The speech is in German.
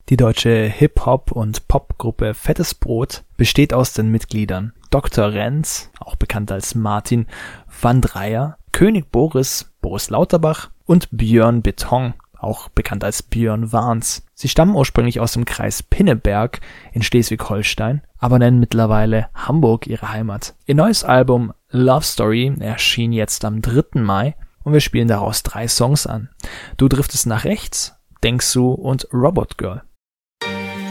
Die deutsche Hip-Hop- und Popgruppe Fettes Brot besteht aus den Mitgliedern Dr. Renz, auch bekannt als Martin van Dryer, König Boris, Boris Lauterbach und Björn Beton, auch bekannt als Björn Warns. Sie stammen ursprünglich aus dem Kreis Pinneberg in Schleswig-Holstein, aber nennen mittlerweile Hamburg ihre Heimat. Ihr neues Album Love Story erschien jetzt am 3. Mai und wir spielen daraus 3 Songs an. Du driftest nach rechts, Denkst du und Robot Girl.